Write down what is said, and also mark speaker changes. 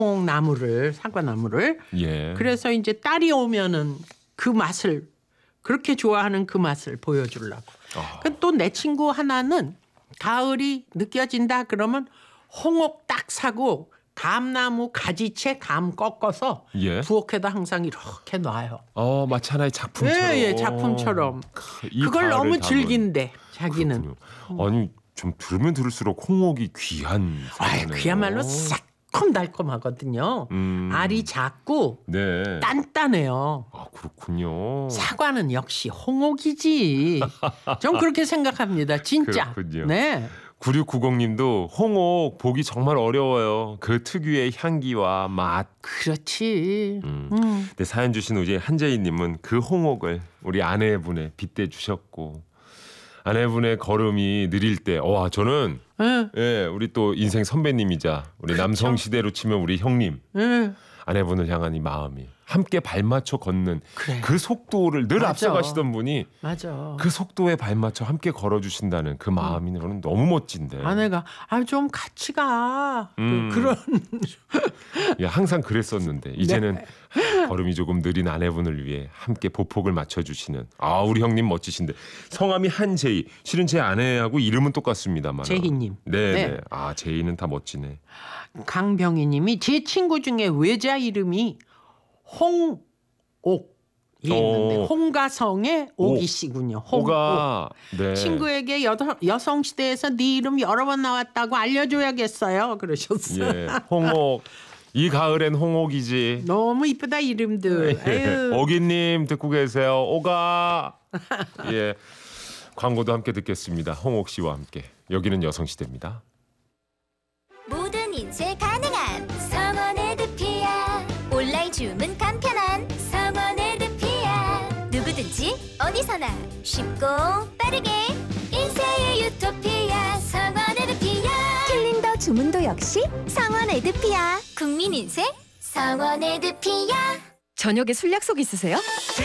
Speaker 1: 나무를 사과나무를.
Speaker 2: 예.
Speaker 1: 그래서 이제 딸이 오면은 그 맛을 그렇게 좋아하는 그 맛을 보여주려고. 또 내 친구 하나는 가을이 느껴진다 그러면 홍옥 딱 사고 감나무 가지채 감 꺾어서
Speaker 2: 예.
Speaker 1: 부엌에다 항상 이렇게 놔요.
Speaker 2: 마치 하나의 작품처럼.
Speaker 1: 예, 작품처럼.
Speaker 2: 이
Speaker 1: 그걸
Speaker 2: 가을을
Speaker 1: 너무
Speaker 2: 담은.
Speaker 1: 즐긴대 자기는.
Speaker 2: 그렇군요. 아니 좀 들으면 들을수록 홍옥이 귀한
Speaker 1: 아이,
Speaker 2: 사과네요.
Speaker 1: 그야말로 새콤달콤하거든요. 알이 작고
Speaker 2: 네.
Speaker 1: 단단해요.
Speaker 2: 그렇군요.
Speaker 1: 사과는 역시 홍옥이지. 전 그렇게 생각합니다. 진짜.
Speaker 2: 그렇군요.
Speaker 1: 네.
Speaker 2: 9690님도 홍옥 보기 정말 어려워요. 그 특유의 향기와 맛.
Speaker 1: 그렇지.
Speaker 2: 근데 사연 주신 우리 한재희님은 그 홍옥을 우리 아내분에 빗대 주셨고 아내분의 걸음이 느릴 때, 저는 예, 우리 또 인생 선배님이자 우리 남성 시대로 치면 우리 형님, 아내분을 향한 이 마음이 함께 발맞춰 걷는
Speaker 1: 그래.
Speaker 2: 그 속도를 늘
Speaker 1: 맞아.
Speaker 2: 앞서가시던 분이
Speaker 1: 맞아.
Speaker 2: 그 속도에 발맞춰 함께 걸어주신다는 그 마음이 저는 너무 멋진데.
Speaker 1: 아내가 좀 같이 가. 그런.
Speaker 2: 예, 항상 그랬었는데 이제는
Speaker 1: 네.
Speaker 2: 걸음이 조금 느린 아내분을 위해 함께 보폭을 맞춰주시는 우리 형님 멋지신데 성함이 한재희. 실은 제 아내하고 이름은 똑같습니다만.
Speaker 1: 재희님.
Speaker 2: 네.
Speaker 1: 네.
Speaker 2: 재희는 다 멋지네.
Speaker 1: 강병희님이 제 친구 중에 외자 이름이 홍옥. 있는데 홍가성의 옥이 씨군요.
Speaker 2: 오가. 네.
Speaker 1: 친구에게 여성시대에서 네 이름 여러 번 나왔다고 알려줘야겠어요. 그러셨어요.
Speaker 2: 예, 홍옥. 이 가을엔 홍옥이지.
Speaker 1: 너무 이쁘다 이름들. 아유.
Speaker 2: 오기님 듣고 계세요. 오가. 예, 광고도 함께 듣겠습니다. 홍옥 씨와 함께. 여기는 여성시대입니다.
Speaker 3: 모든 인쇄 가능한 성원 에드피아. 온라인 주문 간편한 성원 에드피아. 누구든지 어디서나 쉽고 빠르게 인쇄의 유토피아 성원 에드피아. 캘린더 주문도 역시 성원 에드피아. 국민 인쇄 성원 에드피아.
Speaker 4: 저녁에 술 약속 있으세요?